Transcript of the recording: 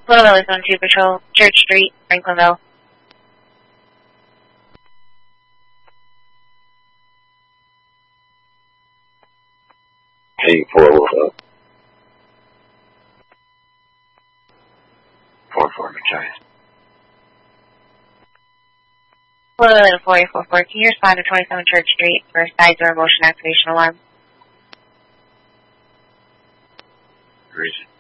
Louisville is on 2 Patrol, Church Street, Franklinville. Hey, 4 Louisville. 4-4, Machias. Louisville 4844, can you respond to 27 Church Street for side door motion activation alarm? Reason.